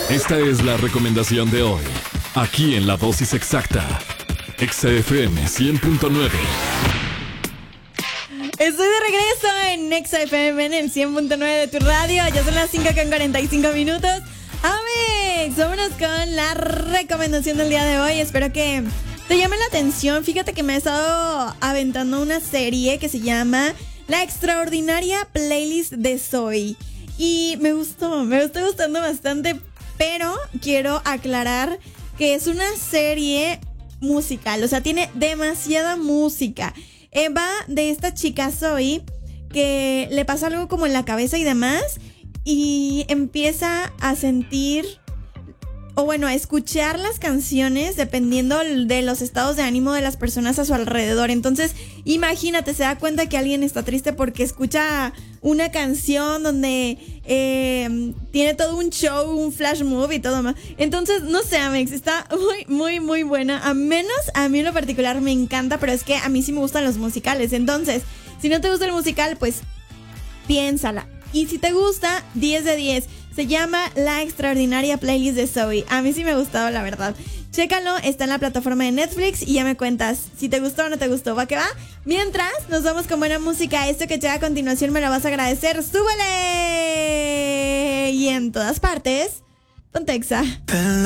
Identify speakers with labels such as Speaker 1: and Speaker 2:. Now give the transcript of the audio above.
Speaker 1: Esta es la recomendación de hoy, aquí en La Dosis Exacta, Exa FM 100.9.
Speaker 2: Estoy de regreso en Exa FM en el 100.9 de tu radio. Ya son las 5:45. Amex, vámonos con la recomendación del día de hoy. Espero que te llame la atención. Fíjate que me he estado aventando una serie que se llama La Extraordinaria Playlist de Zoe. Y me está gustando bastante, pero quiero aclarar que es una serie musical. O sea, tiene demasiada música. Va de esta chica Zoe que le pasa algo como en la cabeza y demás, y empieza a sentir, o bueno, a escuchar las canciones dependiendo de los estados de ánimo de las personas a su alrededor. Entonces, imagínate, se da cuenta que alguien está triste porque escucha una canción donde tiene todo un show, un flash move y todo más. Entonces, no sé, Amex, está muy buena. A menos, a mí en lo particular me encanta, pero es que a mí sí me gustan los musicales. Entonces, si no te gusta el musical, pues piénsala. Y si te gusta, 10 de 10. Se llama La Extraordinaria Playlist de Zoe. A mí sí me ha gustado, la verdad. Chécalo, está en la plataforma de Netflix y ya me cuentas si te gustó o no te gustó. ¿Va que va? Mientras, nos vamos con buena música. Esto que llega a continuación me lo vas a agradecer. ¡Súbele! Y en todas partes, ponte Exa.